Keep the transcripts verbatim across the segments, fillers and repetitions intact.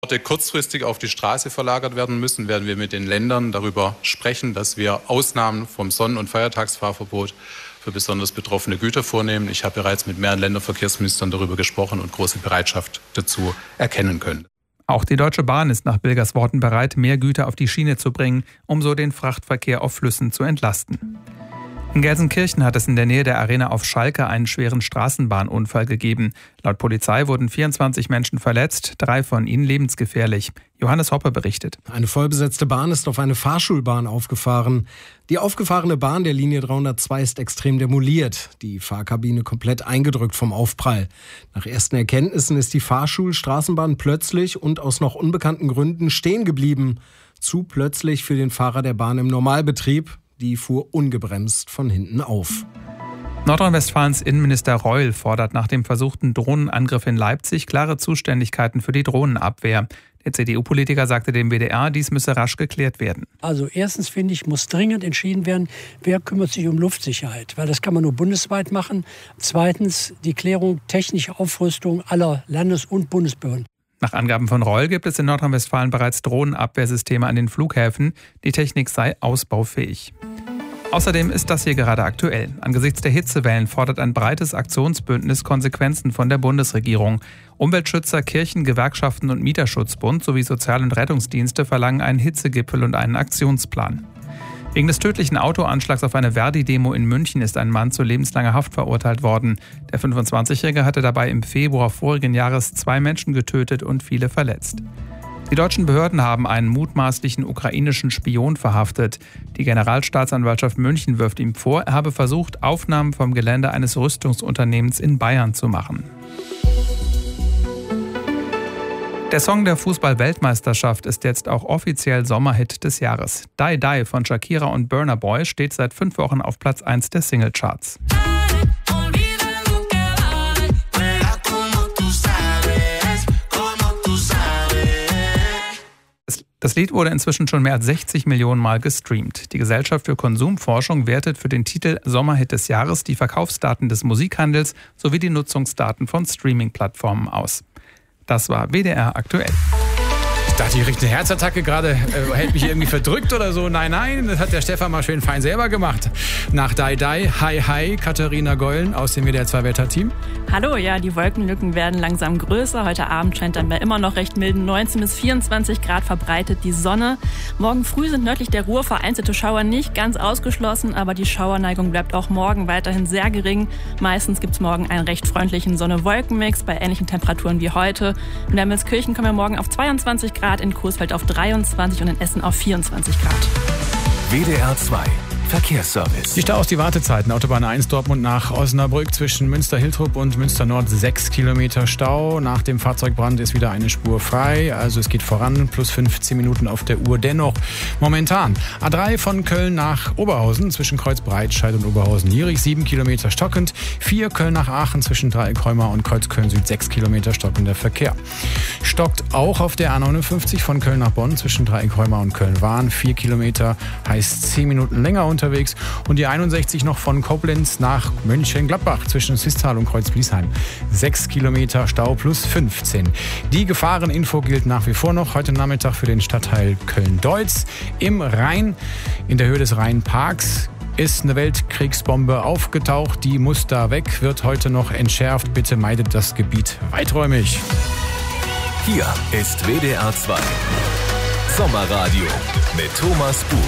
kurzfristig auf die Straße verlagert werden müssen, werden wir mit den Ländern darüber sprechen, dass wir Ausnahmen vom Sonnen- und Feiertagsfahrverbot für besonders betroffene Güter vornehmen. Ich habe bereits mit mehreren Länderverkehrsministern darüber gesprochen und große Bereitschaft dazu erkennen können. Auch die Deutsche Bahn ist nach Bilgers Worten bereit, mehr Güter auf die Schiene zu bringen, um so den Frachtverkehr auf Flüssen zu entlasten. In Gelsenkirchen hat es in der Nähe der Arena auf Schalke einen schweren Straßenbahnunfall gegeben. Laut Polizei wurden vierundzwanzig Menschen verletzt, drei von ihnen lebensgefährlich. Johannes Hoppe berichtet. Eine vollbesetzte Bahn ist auf eine Fahrschulbahn aufgefahren. Die aufgefahrene Bahn der Linie dreihundertzwei ist extrem demoliert. Die Fahrkabine komplett eingedrückt vom Aufprall. Nach ersten Erkenntnissen ist die Fahrschulstraßenbahn plötzlich und aus noch unbekannten Gründen stehen geblieben. Zu plötzlich für den Fahrer der Bahn im Normalbetrieb. Die fuhr ungebremst von hinten auf. Nordrhein-Westfalens Innenminister Reul fordert nach dem versuchten Drohnenangriff in Leipzig klare Zuständigkeiten für die Drohnenabwehr. Der C D U-Politiker sagte dem W D R, dies müsse rasch geklärt werden. Also erstens finde ich, muss dringend entschieden werden, wer kümmert sich um Luftsicherheit. Weil das kann man nur bundesweit machen. Zweitens die Klärung technischer Aufrüstung aller Landes- und Bundesbehörden. Nach Angaben von Reul gibt es in Nordrhein-Westfalen bereits Drohnenabwehrsysteme an den Flughäfen. Die Technik sei ausbaufähig. Außerdem ist das hier gerade aktuell. Angesichts der Hitzewellen fordert ein breites Aktionsbündnis Konsequenzen von der Bundesregierung. Umweltschützer, Kirchen, Gewerkschaften und Mieterschutzbund sowie Sozial- und Rettungsdienste verlangen einen Hitzegipfel und einen Aktionsplan. Wegen des tödlichen Autoanschlags auf eine Verdi-Demo in München ist ein Mann zu lebenslanger Haft verurteilt worden. Der fünfundzwanzigjährige hatte dabei im Februar vorigen Jahres zwei Menschen getötet und viele verletzt. Die deutschen Behörden haben einen mutmaßlichen ukrainischen Spion verhaftet. Die Generalstaatsanwaltschaft München wirft ihm vor, er habe versucht, Aufnahmen vom Gelände eines Rüstungsunternehmens in Bayern zu machen. Der Song der Fußball-Weltmeisterschaft ist jetzt auch offiziell Sommerhit des Jahres. Die Die von Shakira und Burna Boy steht seit fünf Wochen auf Platz eins der Singlecharts. Das Lied wurde inzwischen schon mehr als sechzig Millionen Mal gestreamt. Die Gesellschaft für Konsumforschung wertet für den Titel Sommerhit des Jahres die Verkaufsdaten des Musikhandels sowie die Nutzungsdaten von Streaming-Plattformen aus. Das war W D R aktuell. Ich dachte, ich kriege eine Herzattacke gerade, äh, hält mich irgendwie verdrückt oder so. Nein, nein, das hat der Stefan mal schön fein selber gemacht. Nach Die Die, Hi Hi, Katharina Gollen aus dem W D R zwei Wetterteam. Hallo, ja, die Wolkenlücken werden langsam größer. Heute Abend scheint dann bei immer noch recht milden neunzehn bis vierundzwanzig Grad verbreitet die Sonne. Morgen früh sind nördlich der Ruhr vereinzelte Schauer nicht ganz ausgeschlossen, aber die Schauerneigung bleibt auch morgen weiterhin sehr gering. Meistens gibt es morgen einen recht freundlichen Sonne-Wolken-Mix bei ähnlichen Temperaturen wie heute. In Wermelskirchen kommen wir morgen auf zweiundzwanzig Grad, in Coesfeld auf dreiundzwanzig und in Essen auf vierundzwanzig Grad. W D R zwei Verkehrsservice. Die Staus, die Wartezeiten. Autobahn eins Dortmund nach Osnabrück zwischen Münster-Hiltrup und Münster-Nord sechs Kilometer Stau. Nach dem Fahrzeugbrand ist wieder eine Spur frei. Also es geht voran, plus fünfzehn Minuten auf der Uhr dennoch. Momentan A drei von Köln nach Oberhausen zwischen Kreuz-Breitscheid und Oberhausen-Lierig sieben Kilometer stockend. vier Köln nach Aachen zwischen Dreieckheuma und Kreuzköln-Süd sechs Kilometer stockender Verkehr. Stockt auch auf der A neunundfünfzig von Köln nach Bonn zwischen Dreieckheuma und Köln-Wahn. vier Kilometer heißt zehn Minuten länger unterwegs. Und die einundsechzig noch von Koblenz nach Mönchengladbach zwischen Swisttal und Kreuz-Bliesheim. sechs Kilometer Stau plus fünfzehn. Die Gefahreninfo gilt nach wie vor noch heute Nachmittag für den Stadtteil Köln-Deutz. Im Rhein, in der Höhe des Rheinparks, ist eine Weltkriegsbombe aufgetaucht. Die muss da weg, wird heute noch entschärft. Bitte meidet das Gebiet weiträumig. Hier ist W D R zwei Sommerradio mit Thomas Buch.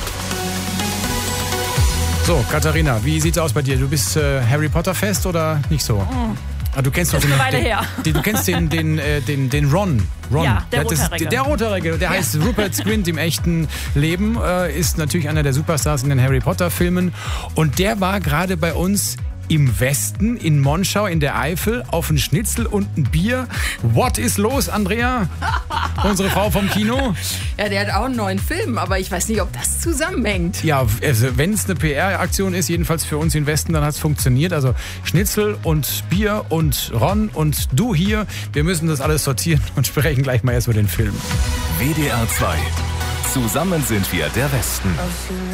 So, Katharina, wie sieht's aus bei dir? Du bist äh, Harry Potter fest oder nicht so? Mm. Ah, du kennst doch ist den, eine Weile den, her. Den, du kennst den, den, äh, den, den Ron. Ron. Ja, der das, Rothaarige. Der Rothaarige, der Ja. heißt Rupert Squint im echten Leben, äh, ist natürlich einer der Superstars in den Harry Potter Filmen. Und der war gerade bei uns im Westen, in Monschau, in der Eifel, auf ein Schnitzel und ein Bier. What ist los, Andrea? Unsere Frau vom Kino? Ja, der hat auch einen neuen Film, aber ich weiß nicht, ob das zusammenhängt. Ja, also wenn es eine P R-Aktion ist, jedenfalls für uns im Westen, dann hat es funktioniert. Also Schnitzel und Bier und Ron und du hier. Wir müssen das alles sortieren und sprechen gleich mal erst über den Film. W D R zwei. Zusammen sind wir der Westen.